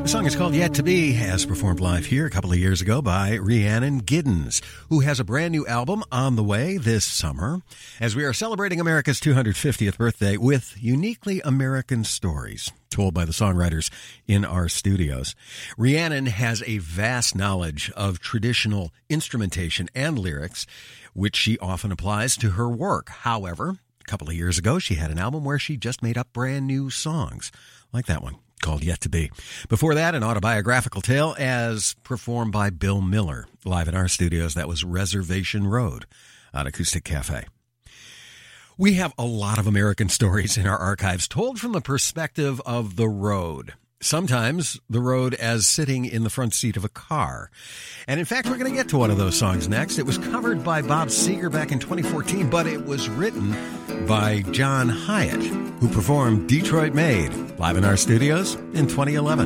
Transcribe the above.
The song is called Yet to Be, as performed live here a couple of years ago by Rhiannon Giddens, who has a brand new album on the way this summer, as we are celebrating America's 250th birthday with uniquely American stories told by the songwriters in our studios. Rhiannon has a vast knowledge of traditional instrumentation and lyrics, which she often applies to her work. However, a couple of years ago, she had an album where she just made up brand new songs, like that one, called Yet to Be. Before that, an autobiographical tale as performed by Bill Miller, live in our studios. That was Reservation Road on Acoustic Cafe. We have a lot of American stories in our archives told from the perspective of the road. Sometimes the road as sitting in the front seat of a car. And in fact, we're going to get to one of those songs next. It was covered by Bob Seger back in 2014, but it was written by John Hiatt, who performed Detroit Made live in our studios in 2011.